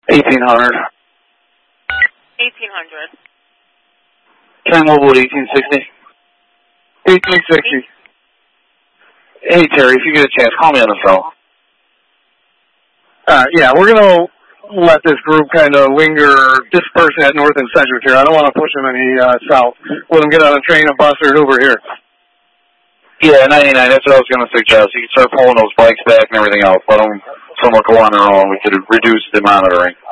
1800. 1800. Ken Mobile 1860. 1860. Hey, Terry, if you get a chance, call me on the phone. Yeah, we're going to let this group kind of linger, disperse at North and Sedgwick here. I don't want to push them any south. Let them get on a train, a bus, or an Uber here. Yeah, 99, that's what I was going to suggest. You can start pulling those bikes back and everything else. Let them somewhat go on their own. We could reduce the monitoring.